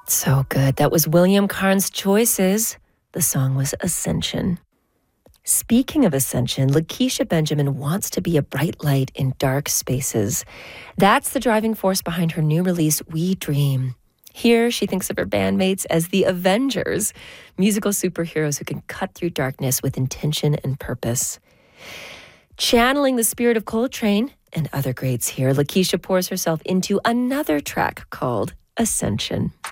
So good. That was William Carnes' Choices. The song was Ascension. Speaking of ascension, Lakeisha Benjamin wants to be a bright light in dark spaces. That's the driving force behind her new release, We Dream. Here, she thinks of her bandmates as the Avengers, musical superheroes who can cut through darkness with intention and purpose. Channeling the spirit of Coltrane and other greats here, Lakeisha pours herself into another track called Ascension.